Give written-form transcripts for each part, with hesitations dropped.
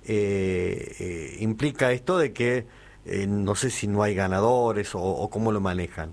implica esto de que no sé si no hay ganadores o cómo lo manejan.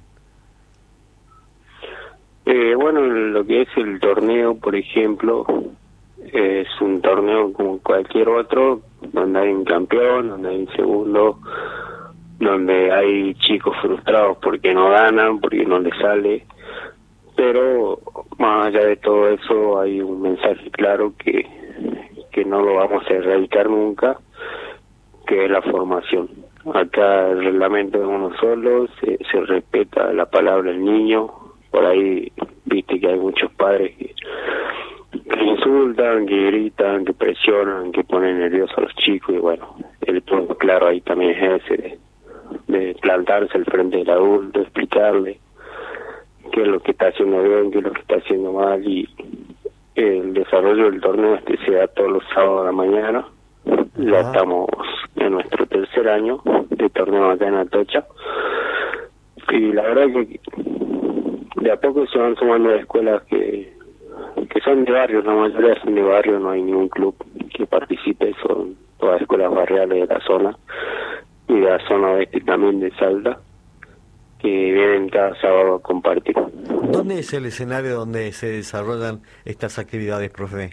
Bueno, lo que es el torneo, por ejemplo, es un torneo como cualquier otro, donde hay un campeón, donde hay un segundo, donde hay chicos frustrados porque no ganan, porque no les sale, pero más allá de todo eso hay un mensaje claro que no lo vamos a erradicar nunca, que es la formación. Acá el reglamento es uno solo, se respeta la palabra del niño. Por ahí viste que hay muchos padres que insultan, que gritan, que presionan, que ponen nerviosos a los chicos, y bueno, el punto claro ahí también es ese, de plantarse al frente del adulto, explicarle qué es lo que está haciendo bien, qué es lo que está haciendo mal, y el desarrollo del torneo se da todos los sábados a la mañana. Ya estamos en nuestro tercer año de torneo acá en Atocha, y la verdad que de a poco se van sumando escuelas que son de barrio, la mayoría son de barrio, no hay ningún club que participe, son todas escuelas barriales de la zona y de la zona oeste también de Salta, que vienen cada sábado a compartir. ¿Dónde es el escenario donde se desarrollan estas actividades, profe?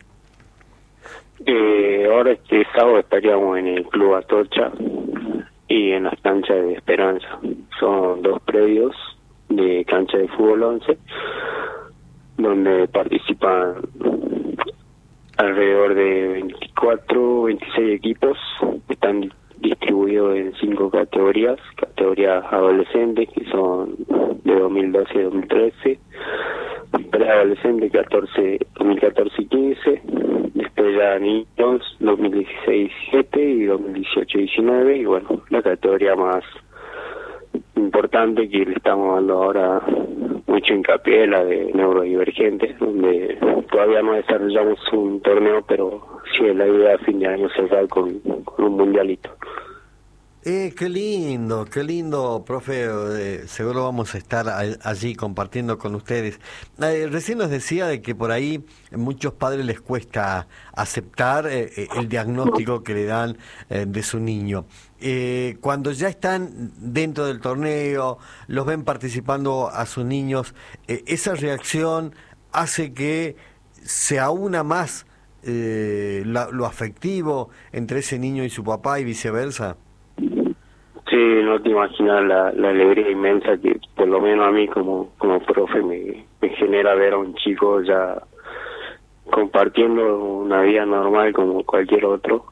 Ahora este sábado estaríamos en el Club Atocha y en las canchas de Esperanza. Son dos predios de cancha de fútbol 11 donde participan alrededor de 24, 26 equipos. Están distribuidos en 5 categorías adolescentes, que son de 2012 y 2013, preadolescentes 2014 y 15, después ya niños 2016 y 17 y 2018 y 19, y bueno, la categoría más importante que le estamos dando ahora mucho hincapié, la de neurodivergentes, donde todavía no desarrollamos un torneo, pero sí es la idea a fin de año cerrar con un mundialito. Qué lindo, profe, seguro vamos a estar allí compartiendo con ustedes. Recién nos decía de que por ahí a muchos padres les cuesta aceptar el diagnóstico que le dan de su niño. Cuando ya están dentro del torneo, los ven participando a sus niños, esa reacción hace que se aúna más lo afectivo entre ese niño y su papá y viceversa. Sí, no te imaginas la alegría inmensa que por lo menos a mí como profe me genera ver a un chico ya compartiendo una vida normal como cualquier otro,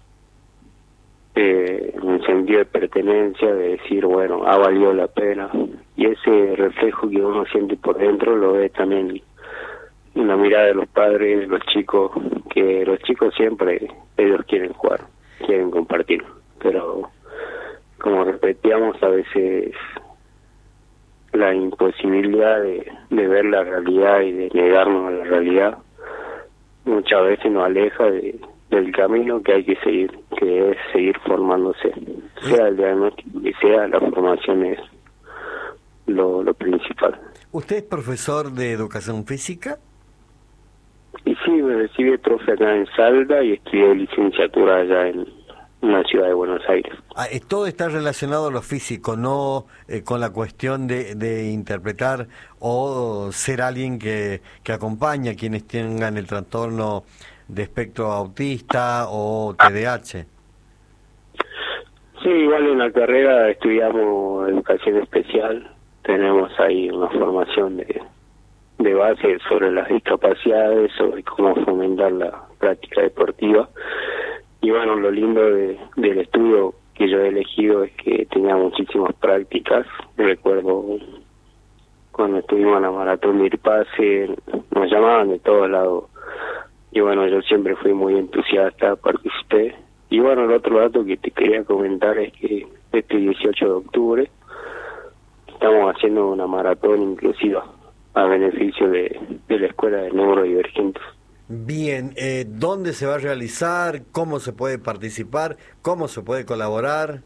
en el sentido de pertenencia, de decir, bueno, ha valido la pena, y ese reflejo que uno siente por dentro lo ve también en la mirada de los padres, de los chicos, que los chicos siempre, ellos quieren jugar, quieren compartir, pero como repetíamos, a veces la imposibilidad de ver la realidad y de negarnos a la realidad muchas veces nos aleja del camino que hay que seguir, que es seguir formándose, sea el diagnóstico que sea, la formación es lo principal. ¿Usted es profesor de educación física? Y sí, me recibí profe acá en Salta y estudié licenciatura allá en la ciudad de Buenos Aires. Todo está relacionado a lo físico, no con la cuestión de interpretar o ser alguien que acompaña a quienes tengan el trastorno de espectro autista o TDAH. Sí, igual en la carrera estudiamos educación especial, tenemos ahí una formación de base sobre las discapacidades, sobre cómo fomentar la práctica deportiva. Y bueno, lo lindo del estudio que yo he elegido es que tenía muchísimas prácticas. Recuerdo cuando estuvimos en la maratón de Irpase, nos llamaban de todos lados. Y bueno, yo siempre fui muy entusiasta, participé. Y bueno, el otro dato que te quería comentar es que este 18 de octubre estamos haciendo una maratón inclusiva a beneficio de la Escuela de Neurodivergentes. Bien, ¿dónde se va a realizar? ¿Cómo se puede participar? ¿Cómo se puede colaborar?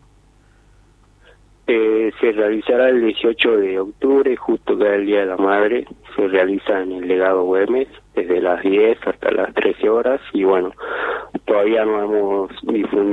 Se realizará el 18 de octubre, justo que es el Día de la Madre. Se realiza en el Legado Güemes, desde las 10 hasta las 13 horas. Y bueno, todavía no hemos difundido